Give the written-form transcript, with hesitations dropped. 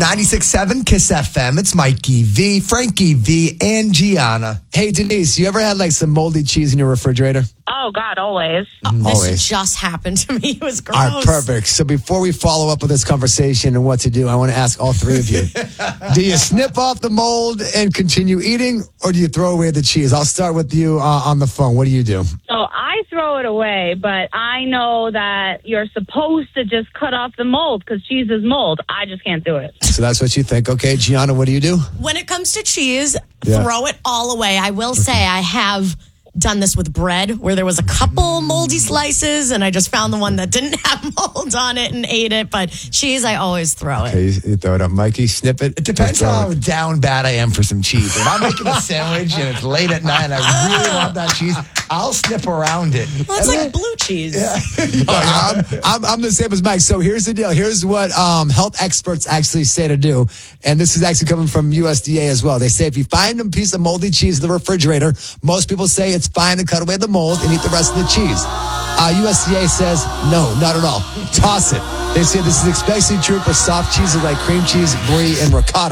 96.7 Kiss FM. It's Mikey V, Frankie V, and Gianna. Hey, Denise, you ever had like some moldy cheese in your refrigerator? Oh, God, always. This just happened to me. It was gross. All right, perfect. So before we follow up with this conversation and what to do, I want to ask all three of you. Do you snip off the mold and continue eating, or do you throw away the cheese? I'll start with you on the phone. What do you do? So I throw it away, but I know that you're supposed to just cut off the mold because cheese is mold. I just can't do it. So that's what you think. Okay, Gianna, what do you do? When it comes to cheese, throw it all away. I will say I have done this with bread where there was a couple moldy slices and I just found the one that didn't have mold on it and ate it. But cheese, I always throw it. Okay, you throw it up. Mikey, snip it. It depends how down bad I am for some cheese. If I'm making a sandwich and it's late at night and I really want that cheese, I'll snip around it. Well, it's like blue cheese. Yeah. I'm the same as Mike. So here's the deal. Here's what health experts actually say to do. And this is actually coming from USDA as well. They say if you find a piece of moldy cheese in the refrigerator, most people say it's fine to cut away the mold and eat the rest of the cheese. USDA says no, not at all. Toss it. They say this is especially true for soft cheeses like cream cheese, brie, and ricotta.